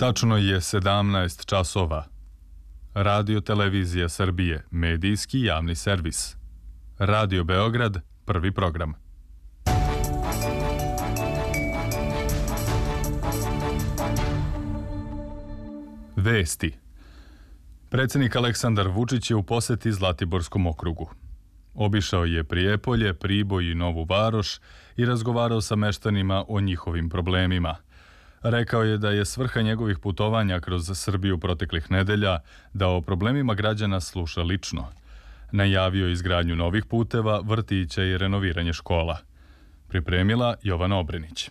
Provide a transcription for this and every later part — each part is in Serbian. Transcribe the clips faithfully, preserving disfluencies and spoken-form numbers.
Tačno je sedamnaest časova. Radio Televizija Srbije, medijski javni servis. Radio Beograd, prvi program. Vesti. Predsjednik Aleksandar Vučić je u poseti Zlatiborskom okrugu. Obišao je Prijepolje, Priboj i Novu Varoš i razgovarao sa meštanima o njihovim problemima. Rekao je da je svrha njegovih putovanja kroz Srbiju proteklih nedelja da o problemima građana sluša lično. Najavio izgradnju novih puteva, vrtića i renoviranje škola. Pripremila Jovana Obrenić.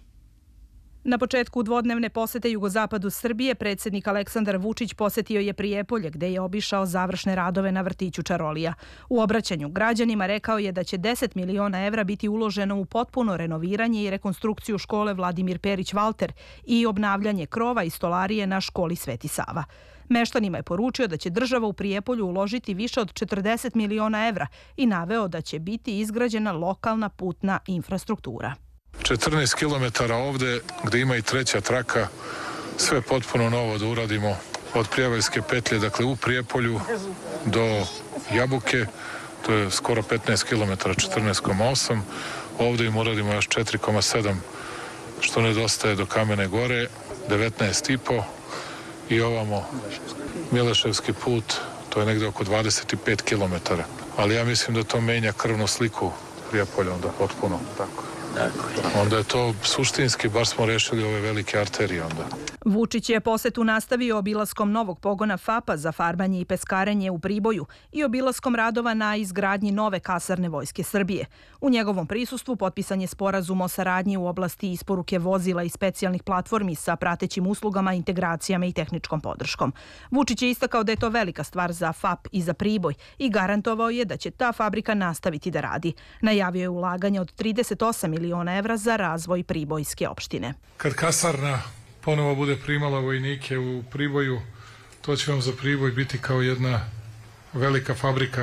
Na početku dvodnevne posete jugozapadu Srbije predsjednik Aleksandar Vučić posetio je Prijepolje gdje je obišao završne radove na vrtiću Čarolija. U obraćanju građanima rekao je da će deset miliona evra biti uloženo u potpuno renoviranje i rekonstrukciju škole Vladimir Perić Valter i obnavljanje krova i stolarije na školi Sveti Sava. Meštanima je poručio da će država u Prijepolju uložiti više od četrdeset miliona evra i naveo da će biti izgrađena lokalna putna infrastruktura. četrnaest kilometara ovde, gde ima i treća traka, sve potpuno novo da uradimo od Prijevaljske petlje, dakle u Prijepolju do Jabuke, to je skoro petnaest kilometara, četrnaest zarez osam. Ovde im uradimo još četiri zarez sedam, što nedostaje do Kamene Gore, devetnaest zarez pet i ovamo Mileševski put, to je negde oko dvadeset pet kilometara. Ali ja mislim da to menja krvnu sliku Prijepolja onda potpuno. Tako. Onda je to suštinski, bar smo rešili ove velike arterije onda. Vučić je posetu nastavio obilaskom novog pogona F A P-a za farbanje i peskarenje u Priboju i obilaskom radova na izgradnji nove kasarne Vojske Srbije. U njegovom prisustvu potpisan je sporazum o saradnji u oblasti isporuke vozila i specijalnih platformi sa pratećim uslugama, integracijama i tehničkom podrškom. Vučić je istakao da je to velika stvar za F A P i za Priboj i garantovao je da će ta fabrika nastaviti da radi. Najavio je ulaganje od trideset osam miliona evra za razvoj Pribojske opštine. Kad kasarna ponovo bude primala vojnike u Priboju, to će vam za Priboj biti kao jedna velika fabrika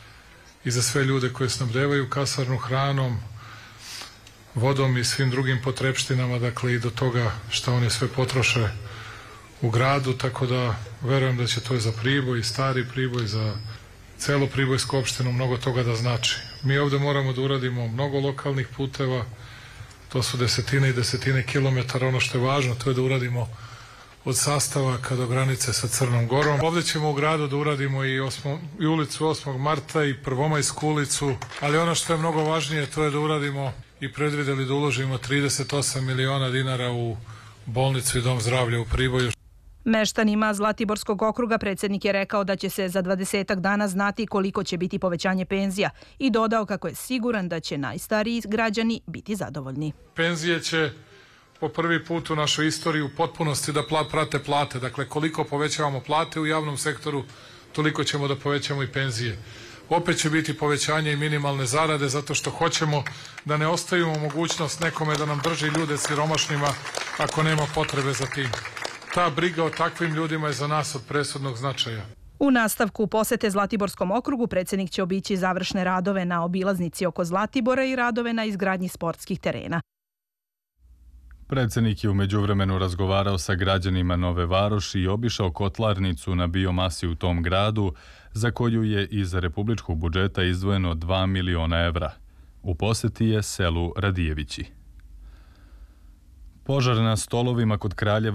i za sve ljude koje snabdevaju kasarnu hranom, vodom i svim drugim potrepštinama, dakle i do toga što oni sve potroše u gradu, tako da verujem da će to za Priboj, stari Priboj, za celu Pribojsku opštinu mnogo toga da znači. Mi ovde moramo da uradimo mnogo lokalnih puteva, to su desetine i desetine kilometara. Ono što je važno, to je da uradimo od Sastavaka do granice sa Crnom Gorom. Ovde ćemo u gradu da uradimo i, osmo, i ulicu osmog marta i Prvomajsku ulicu, ali ono što je mnogo važnije, to je da uradimo i predvideli da uložimo trideset osam miliona dinara u bolnicu i dom zdravlja u Priboju. Meštanima Zlatiborskog okruga predsjednik je rekao da će se za dvadesetak dana znati koliko će biti povećanje penzija i dodao kako je siguran da će najstariji građani biti zadovoljni. Penzije će po prvi put u našoj istoriji u potpunosti da prate plate. Dakle, koliko povećavamo plate u javnom sektoru, toliko ćemo da povećamo i penzije. Opet će biti povećanje i minimalne zarade zato što hoćemo da ne ostavimo mogućnost nekome da nam drži ljude siromašnima ako nema potrebe za tim. Ta briga o takvim ljudima je za nas od presudnog značaja. U nastavku posete Zlatiborskom okrugu predsjednik će obići završne radove na obilaznici oko Zlatibora i radove na izgradnji sportskih terena. Predsjednik je u međuvremenu razgovarao sa građanima Nove Varoši i obišao kotlarnicu na biomasi u tom gradu, za koju je iz republičkog budžeta izdvojeno dva miliona evra. U poseti je selu Radijevići. Požar na Stolovima kod Kraljeva